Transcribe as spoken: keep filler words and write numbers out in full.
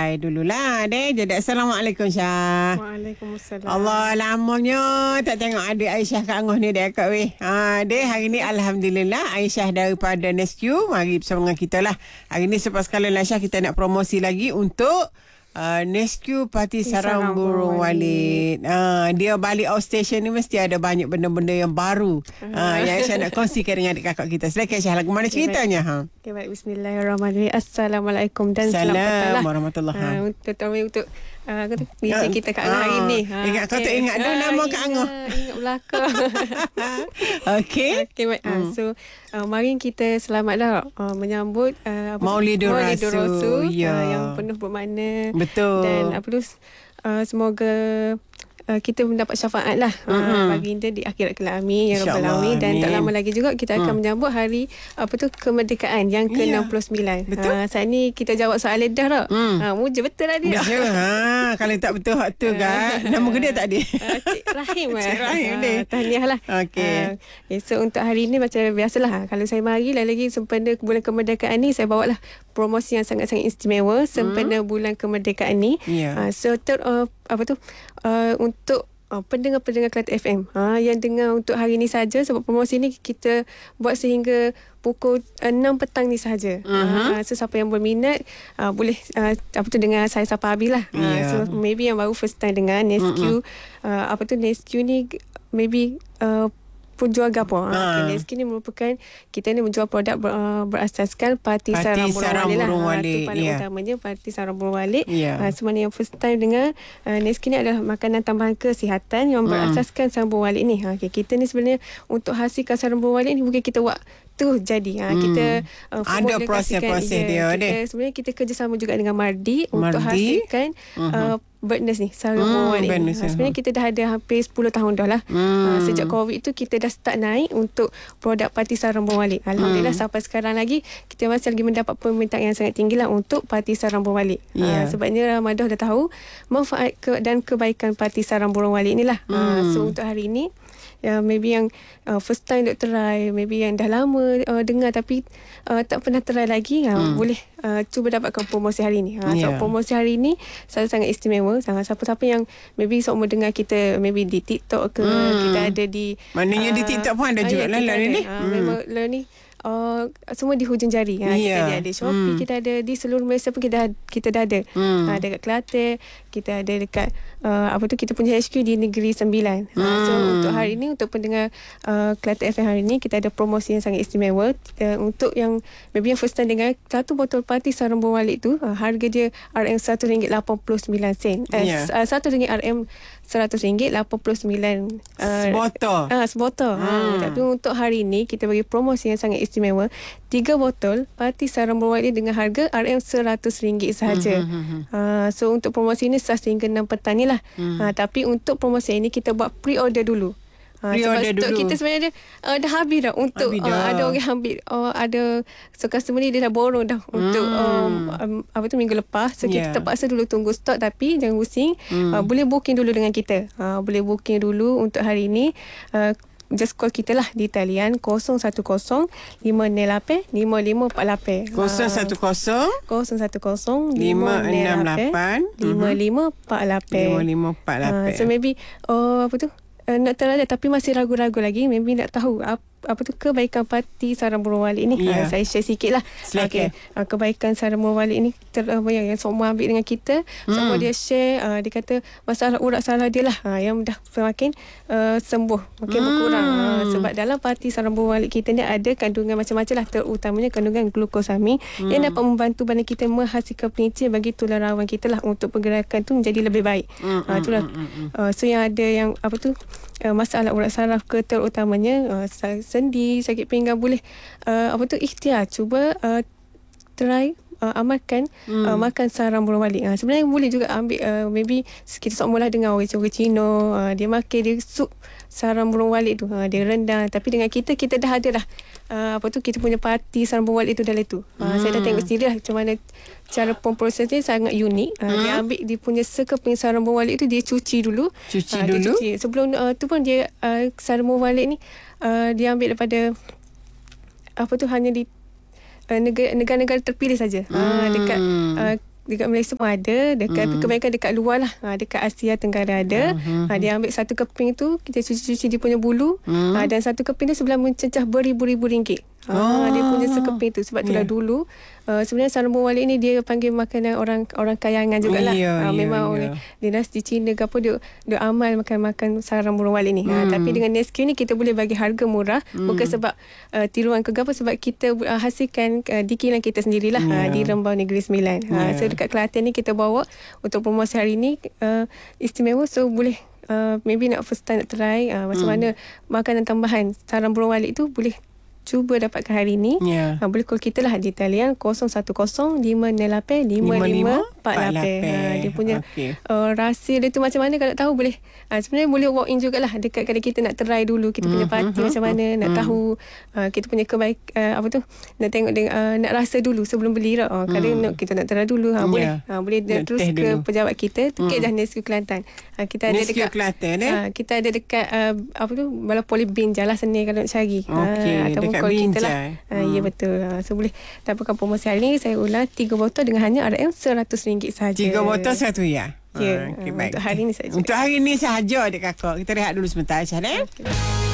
Syah dululah deh. Jadi Assalamualaikum Syah. Waalaikumsalam. Allah, lamanya tak tengok adik Aisyah kat Angoh ni deh kat weh. Ha deh hari ni alhamdulillah Aisyah daripada Nescu mari bersama dengan kita lah. Hari ni selepas sekali lah Syah kita nak promosi lagi untuk Uh, Nescu Parti Sarang, Sarang Burung Walid. Uh, dia balik outstation ni mesti ada banyak benda-benda yang baru uh, yang Aisyah nak kongsikan dengan adik kakak kita. Silakan Aisyah, lagu mana ceritanya? Ha. Okay, baik. Bismillahirrahmanirrahim. Assalamualaikum dan selamat petang. Assalamualaikum warahmatullahi uh, Untuk tamu untuk uh, kata, meeting kita kat Angoh hari ni. Ha, ingat kau tak ingat dah nama kat Angoh. Ingat belakang. Okey. Okey, baik. Hmm. Uh, so uh, mari kita selamatlah uh, menyambut uh, Maulidur Rasul, Rasul ya. uh, yang penuh bermakna. Betul. Dan apa tu uh, semoga uh, kita mendapat syafaat lah mm-hmm. uh, baginda di akhirat kelak, amin ya rabbal alamin. Dan tak lama lagi juga kita akan mm. menyambut hari apa tu kemerdekaan yang ke enam puluh sembilan. Betul. Uh, saat ni kita jawab soal lidah tak? Mm. Uh, muja betul lah dia. Ya, ha, kalau tak betul hak tu kan. Nama kedai tak ada. Uh, Cik Rahim. Cik Rahim uh, ni. Tahniah lah. Okey. Uh, okay, so untuk hari ni macam biasalah, kalau saya mari lagi sempena bulan kemerdekaan ni, saya bawa lah promosi yang sangat-sangat istimewa sempena mm. bulan kemerdekaan ni. Yeah. Uh, so ter, uh, apa tu uh, untuk uh, pendengar-pendengar Kelate F M uh, yang dengar untuk hari ni saja, sebab promosi ni kita buat sehingga pukul enam petang ni sahaja. Uh-huh. Uh, so siapa yang berminat uh, boleh uh, apa tu dengar saya sampai habis lah. Uh, yeah. So maybe yang baru first time dengar Nescu, uh-huh. uh, apa tu Nescu ni maybe uh, penjual gabung. Ha. Okay, Nescu ni merupakan kita ni menjual produk ber, uh, berasaskan Parti, Parti Sarang Burung Walid lah. Ha, itu paling yeah. utamanya Parti Sarang Burung Walid. Yeah. Ha, semua yang first time dengar uh, Nescu ni adalah makanan tambahan kesihatan yang berasaskan sarang burung walid ni. Ha, okay, kita ni sebenarnya untuk hasilkan sarang burung walid ni bukan kita buat tu jadi. Ha, hmm. Kita uh, ada proses-proses dia. Kita, sebenarnya kita kerjasama juga dengan Mardi, Mardi untuk hasilkan uh-huh. uh, birdness ni, sarang hmm, burung walid ni. Ha, sebenarnya kita dah ada hampir sepuluh tahun dah lah. Hmm. Ha, sejak Covid tu kita dah start naik untuk produk Parti Sarang Burung Walid. Alhamdulillah hmm. sampai sekarang lagi kita masih lagi mendapat permintaan yang sangat tinggi lah untuk Parti Sarang Burung Walid. Yeah. Ha, sebabnya Ramadah dah tahu manfaat ke, dan kebaikan Parti Sarang Burung Walid ni lah. Hmm. Ha, so untuk hari ni ya, maybe yang uh, first time duk try, maybe yang dah lama uh, dengar tapi uh, tak pernah try lagi, uh, hmm. boleh uh, cuba dapatkan promosi hari ni. Ha, yeah. So promosi hari ni sangat-sangat istimewa. Sangat siapa-siapa yang maybe sok dengar kita maybe di TikTok ke, hmm. kita ada di maknanya uh, di TikTok pun ada juga lah ni. Uh, hmm. Memang lah ni Uh, semua di hujung jari. Ha, yeah. Kita ada Shopee, hmm. kita ada di seluruh Malaysia pun kita kita dah ada. Hmm. Ha, dekat Kelate, kita ada dekat uh, apa tu kita punya H Q di Negeri Sembilan. Ha, hmm. So untuk hari ni untuk pendengar uh, Kelate F M hari ni kita ada promosi yang sangat istimewa uh, untuk yang maybe yang first time dengar, satu botol Parti Sarang Burung Walid tu uh, harga dia R M satu ringgit lapan puluh sembilan sen. Eh, yeah. uh, satu ringgit R M seratus ringgit lapan puluh sembilan uh, sebotol. Ah, uh, sebotol. Hmm. Ha, tapi untuk hari ni kita bagi promosi yang sangat istimewa, tiga botol Parti Sarang Burung Walid dengan harga R M seratus ringgit sahaja. Hmm, hmm, hmm. Uh, so untuk promosi ni sah sehingga enam petang ni lah. Hmm. Uh, tapi untuk promosi ini kita buat pre-order dulu. Ha, sebab stok kita sebenarnya uh, dah habis dah untuk habis dah. Uh, ada orang ambil uh, ada so customer ni dia dah borong dah hmm. untuk um, um, apa tu minggu lepas, so yeah. kita terpaksa dulu tunggu stok, tapi jangan pusing, hmm. uh, boleh booking dulu dengan kita, uh, boleh booking dulu untuk hari ni. uh, Just call kita lah di talian kosong satu kosong lima enam lapan lima lima empat lapan. Kosong satu kosong kosong satu kosong lima enam lapan lima lima empat lapan lima lima empat lapan. So maybe oh apa tu Uh, nak terada tapi masih ragu-ragu lagi, maybe nak tahu apa, apa tu kebaikan Parti Sarang Burung Walid ni. Yeah. Uh, saya share sikit lah. Okay. Uh, kebaikan Sarang Burung Walid ni ter, uh, yang, yang semua ambil dengan kita, hmm. semua dia share, uh, dia kata masalah urat salah dia lah uh, yang dah semakin uh, sembuh, makin hmm. berkurang. Uh, sebab dalam Parti Sarang Burung Walid kita ni ada kandungan macam-macam lah, terutamanya kandungan glukosamin hmm. yang dapat membantu badan kita menghasilkan penyicir bagi tulang rawan kita lah, untuk pergerakan tu menjadi lebih baik. Hmm. Uh, itulah. Hmm. Uh, so yang ada yang apa tu Uh, masalah urat saraf ke, terutamanya uh, sendi, sakit pinggang, boleh uh, apa tu ikhtiar cuba uh, try uh, amalkan hmm. uh, makan sarang burung walid. Uh, sebenarnya boleh juga ambil uh, maybe kita semula dengar orang Cina uh, dia makan dia sup sarang burung walid tu, uh, dia rendang, tapi dengan kita kita dah ada dah uh, apa tu kita punya Parti Sarang Burung Walid tu dalam tu. Uh, hmm. Saya dah tengok sendiri lah macam mana cara pemprosesnya sangat unik. Uh, hmm. Dia ambil dia punya sekeping sarang burung walid tu, dia cuci dulu. Cuci uh, dulu. Dia cuci. Sebelum uh, tu pun dia uh, sarang burung walid ni uh, dia ambil daripada apa tu hanya di uh, negara, negara-negara terpilih saja. Hmm. Uh, dekat uh, dekat Malaysia pun ada, dekat Hmm. kebanyakan dekat luar lah. Ha, dekat Asia Tenggara ada. Hmm. Ha, dia ambil satu keping tu, kita cuci-cuci dia punya bulu. Hmm. Ha, dan satu keping tu sebelah mencecah beribu-ribu ringgit. Ha, Oh. dia punya sekeping tu. Sebab itulah Yeah. dulu uh, sebenarnya sarang burung walet ni dia panggil makanan orang orang kayangan jugalah. Ya, Ha, ya, memang ya. orang dinasti Cina ke apa dia dia amal makan-makan sarang burung walet ni. Ha, Hmm. tapi dengan Nesque ni kita boleh bagi harga murah, bukan sebab uh, tiruan ke apa, sebab kita uh, hasilkan uh, di kilang kita sendirilah. Ya. Ha, di Rembau Negeri Sembilan. Ha, Ya. so dekat Kelantan ni kita bawa untuk promosi hari ni uh, istimewa, so boleh uh, maybe nak first time nak try uh, macam Hmm. mana makanan tambahan sarang burung walet tu, boleh cuba dapatkan hari ni. Ya. Ha, boleh call kita lah di talian kosong satu kosong lima enam lapan lima lima empat lapan. Ha, dia punya Okey. uh, rahsia dia tu macam mana, kalau tahu boleh. Ha, sebenarnya boleh walk in jugalah dekat kadang kita nak try dulu kita punya Hmm, parti hmm, macam mana, nak tahu uh, kita punya kebaik uh, apa tu, nak tengok dengan, uh, nak rasa dulu sebelum beli lah. Uh, kadang nak, kita nak try dulu. Ha, boleh. Ya. Ha, boleh Nak terus test ke dulu. pejabat kita, tukik dah Nesque Kelantan. Ha, kita ada Nesque dekat Kelantan, eh? ha, kita ada dekat uh, apa tu, Balai Poli Binjai lah seni kalau nak cari. Okey, ataupun dekat call kita lah. Binjai. Ha, ya betul. Ha, so boleh dapatkan promosi hari ni. Saya ulang tiga botol dengan hanya R M seratus ringgit saja. Tiga botol satu ya. Ya, Ah, okey, ah, baik. untuk hari ni saja. Untuk hari ni sahaja adik kakak. Kita rehat dulu sebentar Aisyah, eh? Okay.